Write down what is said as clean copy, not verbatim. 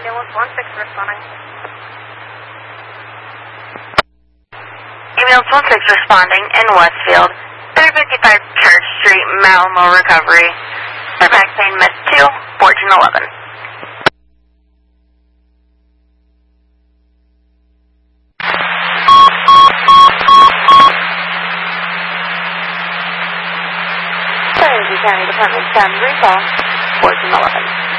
Ambulance 16 responding. Ambulance 16 responding in Westfield, 355 Church Street, Malamo Recovery. Vaccine Med 2, 1411. County Department 10, recall 1411.